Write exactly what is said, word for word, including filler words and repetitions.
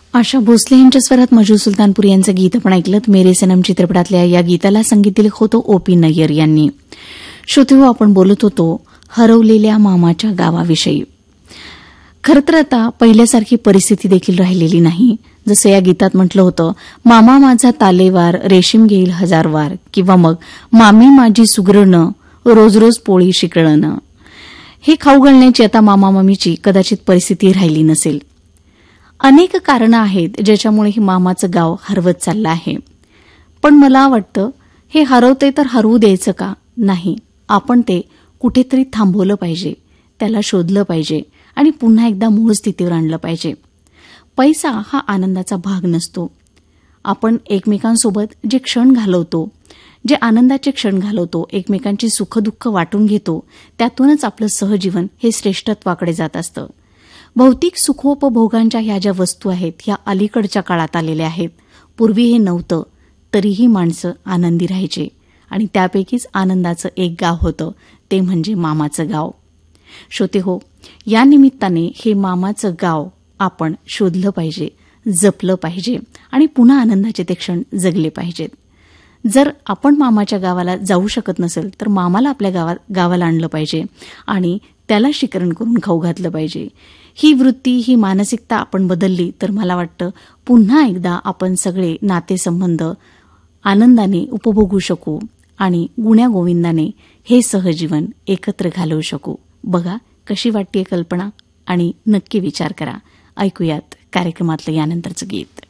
आशा भोसले यांच्या स्वरात मजू सुलतानपूर यांचं गीत आपण ऐकलं. मेरे सनम चित्रपटातल्या या गीताला संगीत दिलं होतं ओ पी नय्यर यांनी. श्रोतेहो, आपण बोलत होतो हरवलेल्या मामाच्या गावाविषयी. खरं तर आता पहिल्यासारखी परिस्थिती देखील राहिलेली नाही. जसं या गीतात म्हटलं होतं, मामा माझा तालेवार रेशीम घेईल हजार वार, किंवा मग मामी माझी सुगरणं रोज रोज पोळी शिकळणं. हे खाऊ घालण्याची आता मामा मामीची कदाचित परिस्थिती राहिली नसेल. अनेक कारणं आहेत ज्याच्यामुळे हे मामाचं गाव हरवत चाललं आहे. पण मला वाटतं हे हरवते तर हरवू द्यायचं का? नाही, आपण ते कुठेतरी थांबवलं पाहिजे, त्याला शोधलं पाहिजे आणि पुन्हा एकदा मूळ स्थितीवर आणलं पाहिजे. पैसा हा आनंदाचा भाग नसतो. आपण एकमेकांसोबत जे क्षण घालवतो, जे आनंदाचे क्षण घालवतो, एकमेकांची सुखदुःख वाटून घेतो, त्यातूनच आपलं सहजीवन हे श्रेष्ठत्वाकडे जात असतं. भौतिक सुखोपभोगांच्या ह्या ज्या वस्तू आहेत ह्या अलीकडच्या काळात आलेल्या आहेत. पूर्वी हे नव्हतं, तरीही माणसं आनंदी राहायचे आणि त्यापैकीच आनंदाचं एक गाव होतं, ते म्हणजे मामाचं गाव. श्रोते हो, या निमित्ताने हे मामाचं गाव आपण शोधलं पाहिजे, जपलं पाहिजे आणि पुन्हा आनंदाचे ते क्षण जगले पाहिजेत. जर आपण मामाच्या गावाला जाऊ शकत नसेल तर मामाला आपल्या गावात गावाला आणलं पाहिजे आणि त्याला शिकरण करून खाऊ घातलं पाहिजे. ही वृत्ती, ही मानसिकता आपण बदलली तर मला वाटतं पुन्हा एकदा आपण सगळे नातेसंबंध आनंदाने उपभोगू शकू आणि गुण्यागोविंदाने हे सहजीवन एकत्र घालवू शकू. बघा कशी वाटतेय कल्पना आणि नक्की विचार करा. ऐकूयात कार्यक्रमातलं यानंतरचं गीत.